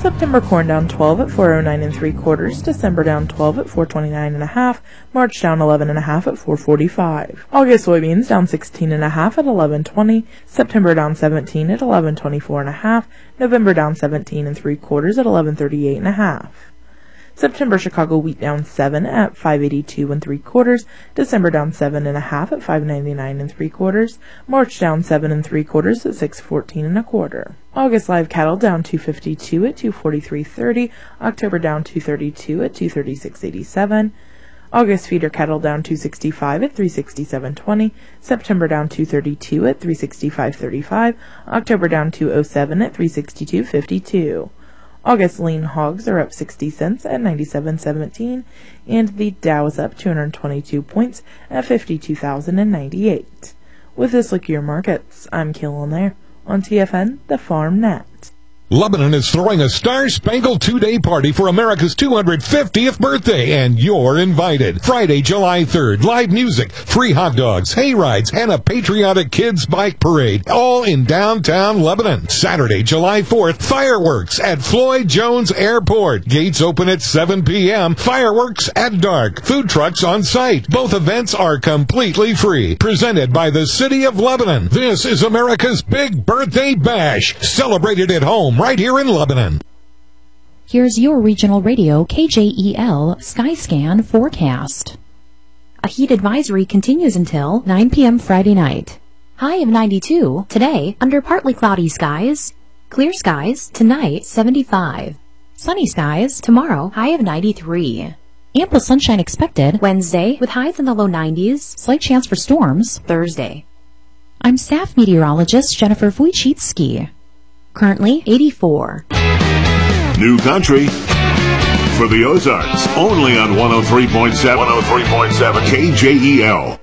September corn down 12 at 409 3/4, December down 12 at 429 1/2, March down 11 1/2 at 445. August soybeans down 16 1/2 at 1120, September down 17 at 1124 1/2, November down 17 3/4 at 1138 1/2. September Chicago wheat down 7 at 582 3/4, December down 7 1/2 at 599 3/4, March down 7 3/4 at 614 1/4. August live cattle down 252 at 243.30, October down 232 at 236.87. August feeder cattle down 265 at 367.20, September down 232 at 365.35, October down 207 at 362.52. August lean hogs are up 60 cents at 97.17, and the Dow is up 222 points at 52,098. With this look at your markets, I'm Kayla Nair on TFN, the Farm Net. Lebanon is throwing a star-spangled two-day party for America's 250th birthday, and you're invited. Friday, July 3rd, live music, free hot dogs, hay rides, and a patriotic kids bike parade, all in downtown Lebanon. Saturday, July 4th, fireworks at Floyd Jones Airport. Gates open at 7 p.m., fireworks at dark, food trucks on site. Both events are completely free. Presented by the City of Lebanon. This is America's big birthday bash, celebrated at home right here in Lebanon. Here's your regional radio KJEL Skyscan forecast. A heat advisory continues until 9 p.m. Friday night. High of 92 today under partly cloudy skies. Clear skies tonight 75. Sunny skies tomorrow high of 93. Ample sunshine expected Wednesday with highs in the low 90s. Slight chance for storms Thursday. I'm staff meteorologist Jennifer Wojcicki. Currently 84. New country for the Ozarks, only on 103.7 KJEL.